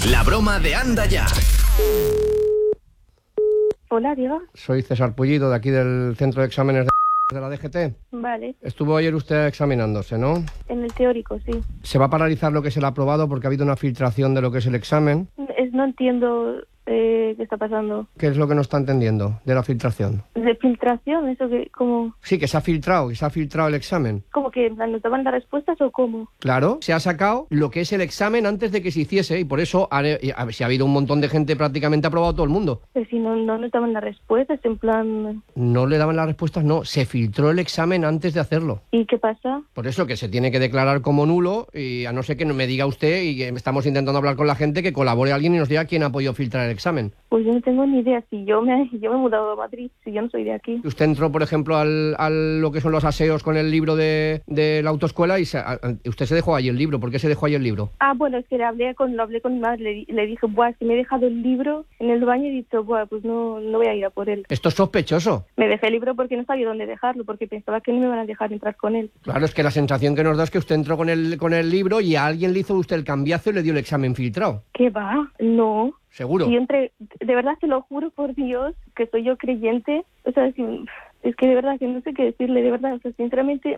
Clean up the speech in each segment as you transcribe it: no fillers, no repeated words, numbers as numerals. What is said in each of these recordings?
La broma de Anda Ya. Hola, diga. Soy César Pullido, de aquí del Centro de Exámenes de la DGT. Vale. Estuvo ayer usted examinándose, ¿no? En el teórico, sí. Se va a paralizar lo que es el aprobado porque ha habido una filtración de lo que es el examen. No entiendo qué está pasando. ¿Qué es lo que no está entendiendo de la filtración? ¿De filtración? ¿Eso que cómo? Sí, que se ha filtrado el examen. ¿Cómo que nos daban las respuestas o cómo? Claro, se ha sacado lo que es el examen antes de que se hiciese y por eso si ha habido un montón de gente, prácticamente ha aprobado todo el mundo. Pero si no nos daban las respuestas, en plan... No le daban las respuestas, no. Se filtró el examen antes de hacerlo. ¿Y qué pasa? Por eso que se tiene que declarar como nulo y a no ser que me diga usted y que estamos intentando hablar con la gente, que colabore alguien y nos diga quién ha podido filtrar el examen. Pues yo no tengo ni idea. Si yo me he mudado a Madrid, si yo no soy de aquí. Usted entró, por ejemplo, al lo que son los aseos con el libro de la autoescuela y usted se dejó ahí el libro. ¿Por qué se dejó ahí el libro? Bueno, es que lo hablé con mi madre. Le dije, es que me he dejado el libro en el baño y he dicho, pues no voy a ir a por él. Esto es sospechoso. Me dejé el libro porque no sabía dónde dejarlo, porque pensaba que no me iban a dejar entrar con él. Claro, es que la sensación que nos da es que usted entró con el libro y a alguien le hizo usted el cambiazo y le dio el examen filtrado. ¿Qué va? No. ¿Seguro? Y de verdad te lo juro por Dios que soy yo creyente. O sea, es que de verdad que no sé qué decirle, de verdad. O sea, sinceramente...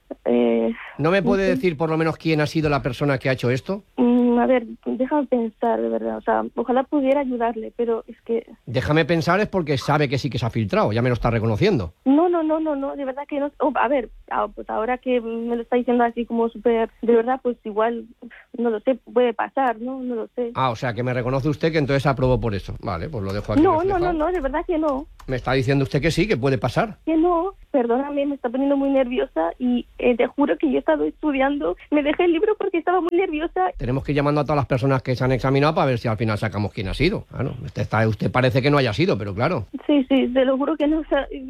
¿No me puede decir por lo menos quién ha sido la persona que ha hecho esto? A ver, déjame pensar, de verdad. O sea, ojalá pudiera ayudarle, pero es que... Déjame pensar es porque sabe que sí que se ha filtrado, ya me lo está reconociendo. No, de verdad que no... a ver, pues ahora que me lo está diciendo así como súper... De verdad, pues igual, no lo sé, puede pasar, ¿no? No lo sé. O sea, que me reconoce usted que entonces aprobó por eso. Vale, pues lo dejo aquí reflejado. No, de verdad que no. Me está diciendo usted que sí, que puede pasar. Que no, perdóname, me está poniendo muy nerviosa y te juro que yo he estado estudiando. Me dejé el libro porque estaba muy nerviosa. Tenemos que ir llamando a todas las personas que se han examinado para ver si al final sacamos quién ha sido. Claro, usted parece que no haya sido, pero claro. Sí, te lo juro que no.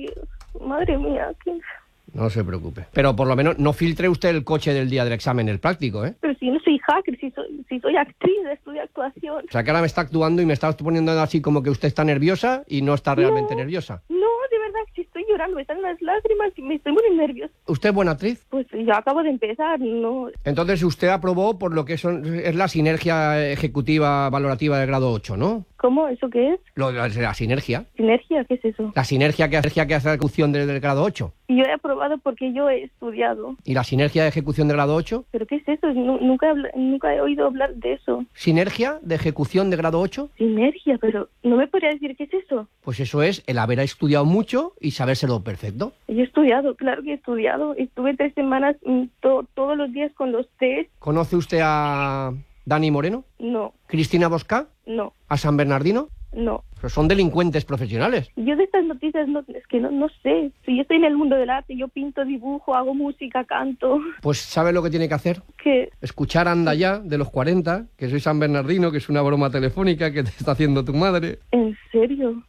Madre mía, ¿qué? No se preocupe. Pero por lo menos no filtre usted el coche del día del examen, el práctico, ¿eh? Pero si no soy hacker, si soy actriz, estudio actuación. O sea, que ahora me está actuando y me está poniendo así como que usted está nerviosa y no está realmente nerviosa. No, de verdad, si estoy llorando, me están las lágrimas y me estoy muy nerviosa. ¿Usted es buena actriz? Pues yo acabo de empezar, no... Entonces usted aprobó por lo que es la sinergia ejecutiva valorativa del grado 8, ¿no? ¿Cómo? ¿Eso qué es? La sinergia. ¿Sinergia? ¿Qué es eso? La sinergia que hace la ejecución del grado 8. Y yo he aprobado porque yo he estudiado. ¿Y la sinergia de ejecución del grado 8? ¿Pero qué es eso? Nunca he oído hablar de eso. ¿Sinergia de ejecución de grado 8? Sinergia, pero ¿no me podría decir qué es eso? Pues eso es el haber estudiado mucho y sabérselo perfecto. Yo he estudiado, claro que he estudiado. Estuve 3 semanas todos los días con los test. ¿Conoce usted a Dani Moreno? No. ¿Cristina Bosca? No. ¿A San Bernardino? No. Pero son delincuentes profesionales. Yo de estas noticias es que no sé. Si yo estoy en el mundo del arte, yo pinto, dibujo, hago música, canto. Pues ¿sabe lo que tiene que hacer? ¿Qué? Escuchar Anda Ya, de los 40, que soy San Bernardino, que es una broma telefónica que te está haciendo tu madre. ¿En serio?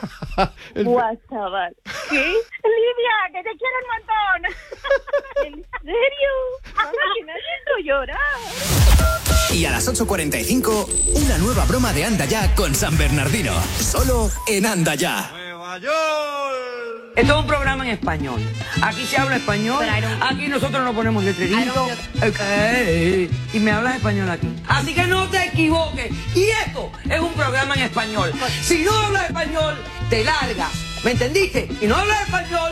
Guau, chaval. ¿Qué? Lidia, que te quiero un montón. ¿En serio? Mamá, que me has hecho llorar. Y a las 8:45, una nueva broma de Anda Ya con San Bernardino. Solo en Anda Ya. ¡Nueva York! Esto es un programa en español. Aquí se habla español. Aquí nosotros nos ponemos letreritos. Y me hablas español aquí. Así que no te equivoques. Y esto es un programa en español. Si no hablas español, te largas. ¿Me entendiste? Y no hablas español,